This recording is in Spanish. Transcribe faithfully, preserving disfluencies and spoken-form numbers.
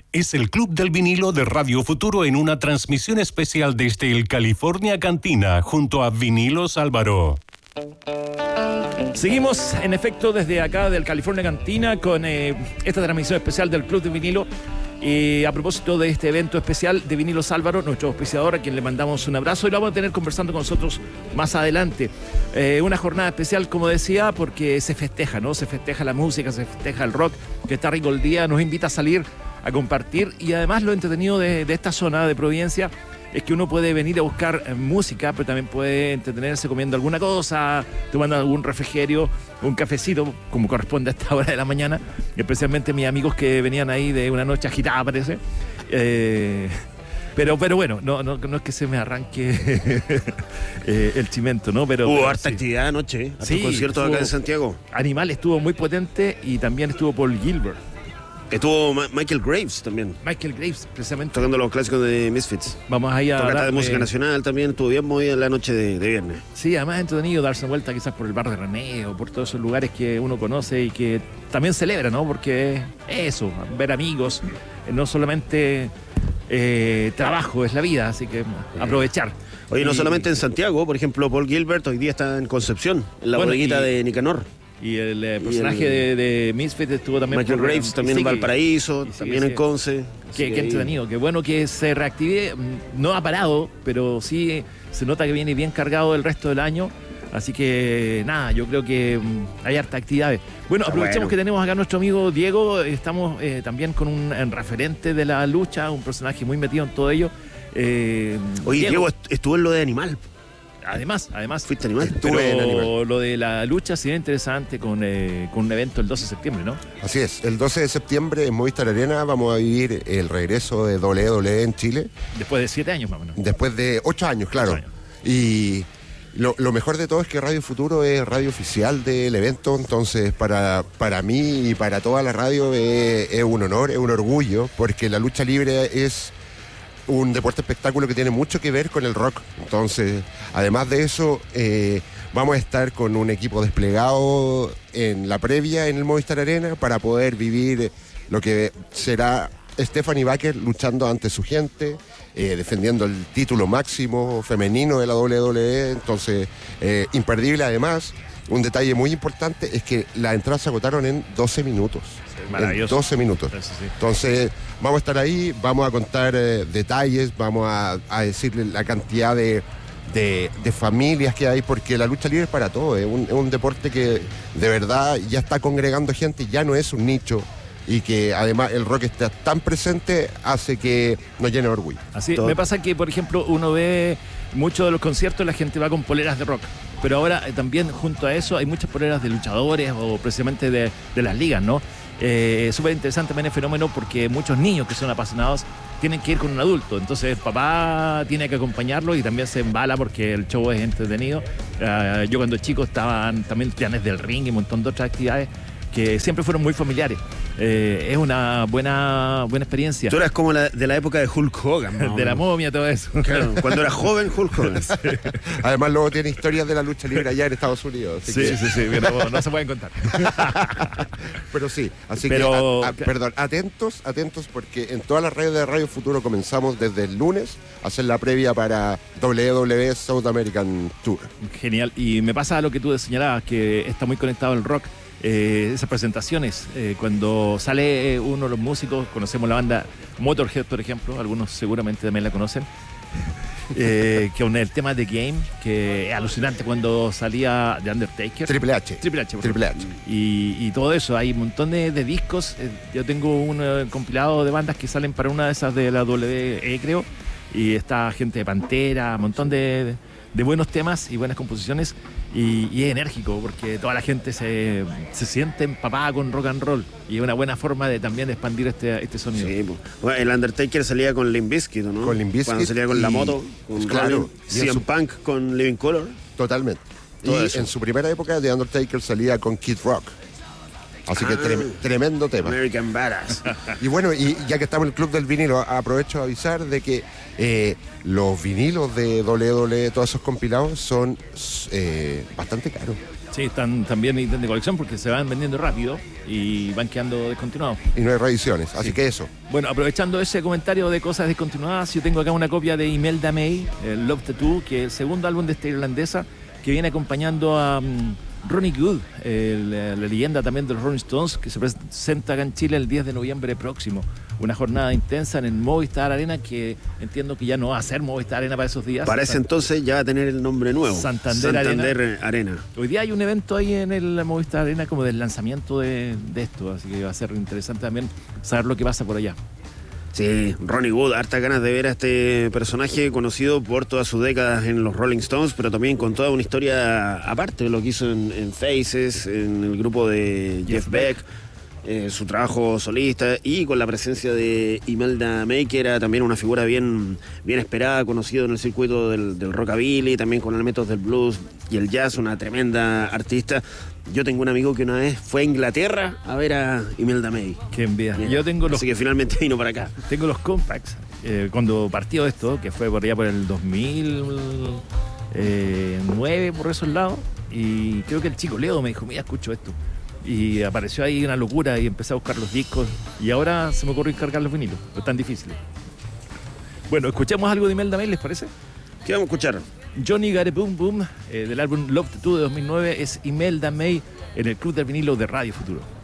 es el Club del Vinilo de Radio Futuro en una transmisión especial desde el California Cantina junto a Vinilos Álvaro. Seguimos en efecto desde acá del California Cantina con eh, esta transmisión especial del Club de Vinilo. Y a propósito de este evento especial de Vinilos Álvaro, nuestro auspiciador, a quien le mandamos un abrazo y lo vamos a tener conversando con nosotros más adelante. Eh, una jornada especial, como decía, porque se festeja, ¿no? Se festeja la música, se festeja el rock, que está rico el día, nos invita a salir a compartir. Y además lo entretenido de, de esta zona de Providencia es que uno puede venir a buscar eh, música, pero también puede entretenerse comiendo alguna cosa, tomando algún refrigerio, un cafecito, como corresponde a esta hora de la mañana, especialmente mis amigos que venían ahí de una noche agitada, parece. Eh, pero, pero bueno, no, no, no es que se me arranque eh, el chimento, ¿no? Pero, Hubo pero, harta sí. actividad anoche, harto Sí, concierto acá en Santiago. Animal estuvo muy potente y también estuvo Paul Gilbert. Estuvo Ma- Michael Graves también, Michael Graves, precisamente. tocando los clásicos de Misfits. Vamos ahí a Tocata dar, de música eh, nacional también, estuvo bien movida en la noche de, de viernes. Sí, además entretenido darse vuelta quizás por el bar de René o por todos esos lugares que uno conoce y que también celebra, ¿no? Porque eso, ver amigos, eh, no solamente eh, trabajo, es la vida, así que aprovechar. Oye, no Y- solamente en Santiago, por ejemplo, Paul Gilbert hoy día está en Concepción, en la Bueno, bodeguita y- de Nicanor. Y el eh, Y personaje el- de, de Misfits estuvo también Michael por- Graves y también en sigue- Valparaíso, y sigue, también sigue. en Conce. Así Qué, que qué ahí- entretenido, qué bueno que se reactive. mm, No ha parado, pero sí se nota que viene bien cargado el resto del año. Así que nada, yo creo que mm, hay harta actividades. Bueno, Está aprovechemos bueno. que tenemos acá a nuestro amigo Diego. Estamos eh, también con un eh, referente de la lucha, un personaje muy metido en todo ello. Eh, Oye, Diego, est- estuvo en lo de Animal. Además, además. ¿Fuiste animal? Estuve en Animal. Pero lo de la lucha sería interesante con, eh, con un evento el doce de septiembre, ¿no? Así es, el doce de septiembre en Movistar Arena vamos a vivir el regreso de doble u doble u E en Chile, Después de siete años más o menos. después de ocho años, claro. Ocho años. Y lo, lo mejor de todo es que Radio Futuro es radio oficial del evento, entonces para, para mí y para toda la radio es, es un honor, es un orgullo, porque la lucha libre es un deporte espectáculo que tiene mucho que ver con el rock. Entonces, además de eso, eh, vamos a estar con un equipo desplegado en la previa en el Movistar Arena para poder vivir lo que será Stephanie Baker luchando ante su gente, eh, defendiendo el título máximo femenino de la doble u doble u E. Entonces, eh, imperdible además. Un detalle muy importante es que las entradas se agotaron en doce minutos. Maravilloso. En doce minutos. Eso sí. Entonces, vamos a estar ahí, vamos a contar eh, detalles, vamos a, a decirle la cantidad de, de, de familias que hay, porque la lucha libre es para todo, es un, es un deporte que de verdad ya está congregando gente, ya no es un nicho, y que además el rock está tan presente hace que nos llene de orgullo. Así, Todo. me pasa que, por ejemplo, uno ve muchos de los conciertos, la gente va con poleras de rock. Pero ahora eh, también junto a eso hay muchas poleras de luchadores o precisamente de, de las ligas, ¿no? Eh, súper interesante también el fenómeno porque muchos niños que son apasionados tienen que ir con un adulto. Entonces el papá tiene que acompañarlo y también se embala porque el show es entretenido. Eh, yo cuando chico estaban también planes del ring y un montón de otras actividades que siempre fueron muy familiares. Eh, es una buena, buena experiencia. Tú eras como la, de la época de Hulk Hogan. más o De la menos. momia, todo eso. Claro, cuando era joven, Hulk Hogan. Además luego tiene historias de la lucha libre allá en Estados Unidos. así Sí, que- sí, sí, pero no se pueden contar. Pero sí, así Pero- que, a- a- perdón, atentos, atentos, porque en todas las redes de Radio Futuro comenzamos desde el lunes a hacer la previa para doble u doble u E South American Tour. Genial. Y me pasa lo que tú señalabas, que está muy conectado al rock. Eh, esas presentaciones, eh, cuando sale eh, uno de los músicos, conocemos la banda Motorhead, por ejemplo, algunos seguramente también la conocen, eh, que con el tema de Game, que es alucinante cuando salía The Undertaker. Triple H. Triple H, por Triple favor. H. Y, y todo eso, hay un montón de, de discos. eh, Yo tengo un eh, compilado de bandas que salen para una de esas de la W E, creo. Y está gente de Pantera, un montón de, de buenos temas y buenas composiciones. Y, y es enérgico porque toda la gente se, se siente empapada con rock and roll. Y es una buena forma de también de expandir este, este sonido. Sí, po. Bueno, el Undertaker salía con Limp Bizkit, ¿no? Con Limp Bizkit Cuando salía con la y- moto, con claro, Ronin, y en C M su- Punk con Living Color. Totalmente. Todo y eso. en su primera época, The Undertaker salía con Kid Rock. Así que Ah. trem- tremendo tema. American Badass. Y bueno, y ya que estamos en el Club del Vinilo, aprovecho a avisar de que eh, los vinilos de doble u doble u E, todos esos compilados, son eh, bastante caros. Sí, están también ítems de colección porque se van vendiendo rápido y van quedando descontinuados. Y no hay reediciones, así Sí. que eso. Bueno, aprovechando ese comentario de cosas descontinuadas, yo tengo acá una copia de Imelda May, el Love Tattoo, que es el segundo álbum de esta irlandesa, que viene acompañando a um, Ronnie Good, el, la leyenda también de los Rolling Stones, que se presenta acá en Chile el diez de noviembre próximo. Una jornada intensa en el Movistar Arena, que entiendo que ya no va a ser Movistar Arena para esos días. Para ese entonces ya va a tener el nombre nuevo. Santander Santander Arena. Hoy día hay un evento ahí en el Movistar Arena como del lanzamiento de, de esto, así que va a ser interesante también saber lo que pasa por allá. Sí, Ronnie Wood, hartas ganas de ver a este personaje conocido por todas sus décadas en los Rolling Stones, pero también con toda una historia aparte de lo que hizo en, en Faces, en el grupo de Jeff, Jeff Beck. Beck. Eh, su trabajo solista y con la presencia de Imelda May, que era también una figura bien, bien esperada, conocido en el circuito del, del rockabilly, también con elementos del blues y el jazz, una tremenda artista. Yo tengo un amigo que una vez fue a Inglaterra a ver a Imelda May. Qué envidia. Yo tengo los, Así que finalmente vino para acá. Tengo los compacts. Eh, cuando partió esto, que fue por allá por el dos mil nueve, por esos lados, y creo que el chico Leo me dijo, mira, escucho esto. Y apareció ahí una locura y empecé a buscar los discos y ahora se me ocurrió encargar los vinilos, no es tan difícil. Bueno, escuchemos algo de Imelda May, ¿les parece? ¿Qué vamos a escuchar? Johnny Got a Boom Boom, eh, del álbum Love Tattoo de dos mil nueve, es Imelda May en el Club del Vinilo de Radio Futuro.